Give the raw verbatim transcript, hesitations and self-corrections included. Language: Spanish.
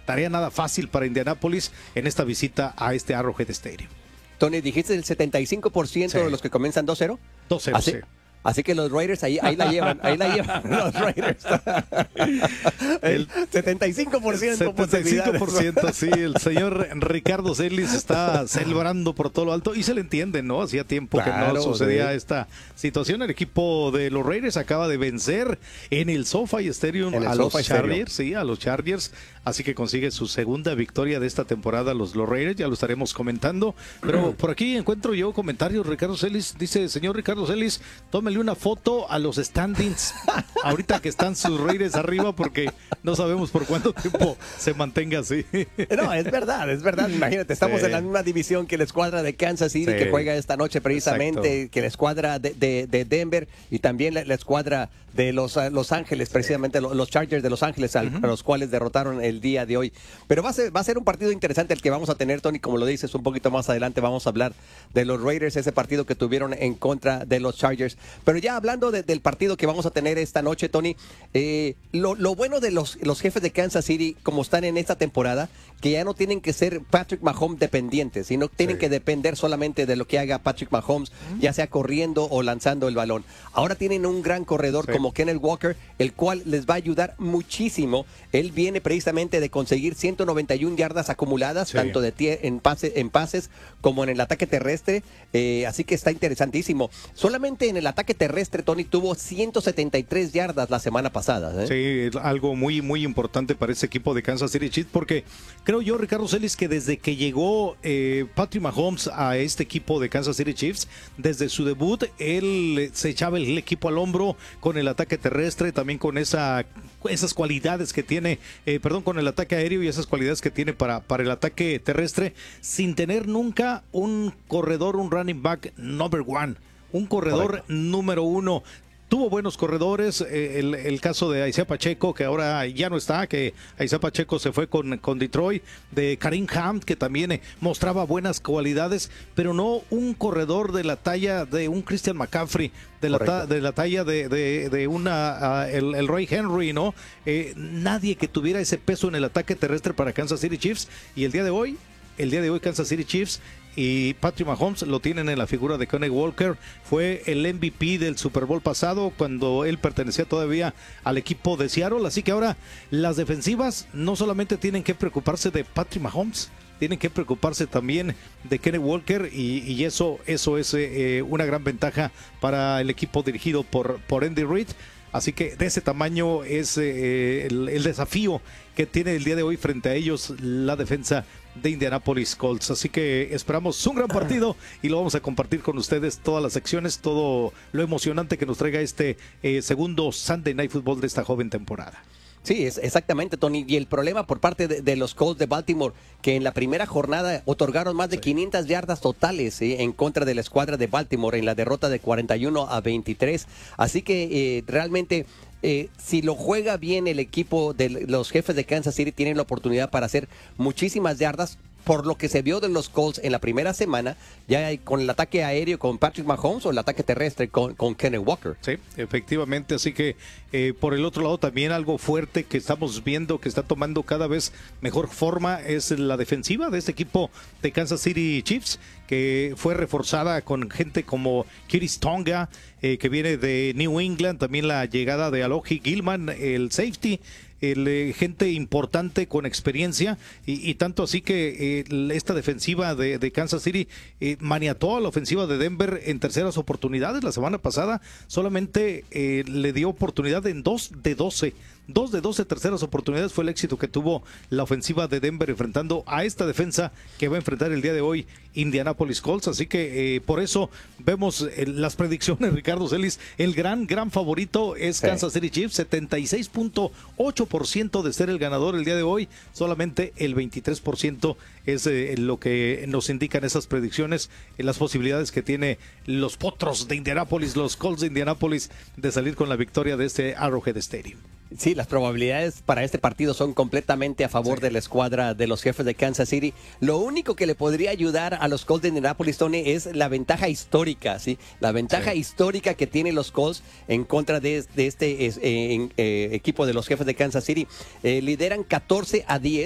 tarea nada fácil para Indianápolis en esta visita a este Arrowhead Stadium. Tony, dijiste el setenta y cinco por ciento Sí. de los que comienzan dos cero. dos cero, Así, sí. así que los Raiders ahí, ahí la llevan, ahí la llevan los Raiders. El setenta y cinco por ciento setenta y cinco por ciento, sí, el señor Ricardo Celis está celebrando por todo lo alto y se le entiende, ¿no? Hacía tiempo Claro, que no sucedía sí. esta situación. El equipo de los Raiders acaba de vencer en el SoFi Stadium En el a los SoFi Stadium. Chargers, sí, a los Chargers, así que consigue su segunda victoria de esta temporada los, los Raiders, ya lo estaremos comentando, pero por aquí encuentro yo comentarios. Ricardo Celis dice, señor Ricardo Celis, tómele una foto a los standings ahorita que están sus Raiders arriba, porque no sabemos por cuánto tiempo se mantenga así. No, es verdad, es verdad. Imagínate, estamos Sí. en la misma división que la escuadra de Kansas City, Sí. que juega esta noche precisamente, Exacto. que la escuadra de, de- de Denver y también la, la escuadra de los, uh, Los Ángeles, precisamente lo- los Chargers de Los Ángeles, al- a los cuales derrotaron el día de hoy. Pero va a ser, va a ser un partido interesante el que vamos a tener, Tony, como lo dices, un poquito más adelante vamos a hablar de los Raiders, ese partido que tuvieron en contra de los Chargers. Pero ya hablando de- del partido que vamos a tener esta noche, Tony, eh, lo, lo bueno de los, los jefes de Kansas City, como están en esta temporada, que ya no tienen que ser Patrick Mahomes dependientes, sino tienen Sí. que depender solamente de lo que haga Patrick Mahomes, ya sea corriendo o lanzando el balón. Ahora tienen un gran corredor Sí. como Kenneth Walker, el cual les va a ayudar muchísimo. Él viene precisamente de conseguir ciento noventa y una yardas acumuladas, Sí. tanto de tie- en, pase, en pases como en el ataque terrestre, eh, así que está interesantísimo. Solamente en el ataque terrestre, Tony, tuvo ciento setenta y tres yardas la semana pasada. ¿eh? Sí, es algo muy, muy importante para ese equipo de Kansas City Chiefs, porque creo yo, Ricardo Celis, que desde que llegó eh, Patrick Mahomes a este equipo de Kansas City Chiefs, desde su debut, él se echaba el equipo al hombro con el ataque terrestre, también con esa, esas cualidades que tiene, eh, perdón, con el ataque aéreo y esas cualidades que tiene para, para el ataque terrestre, sin tener nunca un corredor, un running back number one, un corredor Correcto. número uno. Tuvo buenos corredores, eh, el, el caso de Isaiah Pacheco, que ahora ya no está, que Isaiah Pacheco se fue con, con Detroit, de Kareem Hunt, que también eh, mostraba buenas cualidades, pero no un corredor de la talla de un Christian McCaffrey, de la, ta- Correcto. de la talla de, de, de una ah, el, el Roy Henry, ¿no? Eh, nadie que tuviera ese peso en el ataque terrestre para Kansas City Chiefs, y el día de hoy, el día de hoy Kansas City Chiefs y Patrick Mahomes lo tienen en la figura de Kenneth Walker. Fue el M V P del Super Bowl pasado cuando él pertenecía todavía al equipo de Seattle, así que ahora las defensivas no solamente tienen que preocuparse de Patrick Mahomes, tienen que preocuparse también de Kenneth Walker, y, y eso, eso es eh, una gran ventaja para el equipo dirigido por, por Andy Reid. Así que de ese tamaño es eh, el, el desafío que tiene el día de hoy frente a ellos la defensa de Indianapolis Colts. Así que esperamos un gran partido y lo vamos a compartir con ustedes, todas las secciones, todo lo emocionante que nos traiga este eh, segundo Sunday Night Football de esta joven temporada. Sí, es exactamente, Tony. Y el problema por parte de, de los Colts de Baltimore, que en la primera jornada otorgaron más de quinientas yardas totales ¿sí? en contra de la escuadra de Baltimore en la derrota de cuarenta y uno a veintitrés. Así que eh, realmente, eh, si lo juega bien el equipo de los jefes de Kansas City, tienen la oportunidad para hacer muchísimas yardas. Por lo que se vio de los Colts en la primera semana, ya con el ataque aéreo con Patrick Mahomes o el ataque terrestre con, con Kenneth Walker. Sí, efectivamente, así que eh, por el otro lado también algo fuerte que estamos viendo que está tomando cada vez mejor forma es la defensiva de este equipo de Kansas City Chiefs, que fue reforzada con gente como Kiris Tonga, eh, que viene de New England, también la llegada de Alohi Gilman, el safety, el, eh, gente importante con experiencia, y, y tanto así que eh, esta defensiva de, de Kansas City eh, maniató a la ofensiva de Denver en terceras oportunidades. La semana pasada solamente eh, le dio oportunidad en dos de doce. Dos de doce terceras oportunidades fue el éxito que tuvo la ofensiva de Denver enfrentando a esta defensa que va a enfrentar el día de hoy Indianapolis Colts. Así que eh, por eso vemos eh, las predicciones, Ricardo Celis. El gran, gran favorito es Sí. Kansas City Chiefs, setenta y seis punto ocho por ciento de ser el ganador el día de hoy. Solamente el veintitrés por ciento es eh, lo que nos indican esas predicciones, eh, las posibilidades que tiene los Potros de Indianapolis, los Colts de Indianapolis, de salir con la victoria de este Arrowhead Stadium. Sí, las probabilidades para este partido son completamente a favor Sí. de la escuadra de los jefes de Kansas City. Lo único que le podría ayudar a los Colts de Indianapolis, Tony, es la ventaja histórica, ¿sí? La ventaja Sí. histórica que tienen los Colts en contra de, de este es- eh, en- eh, equipo de los jefes de Kansas City. Eh, lideran catorce a diez.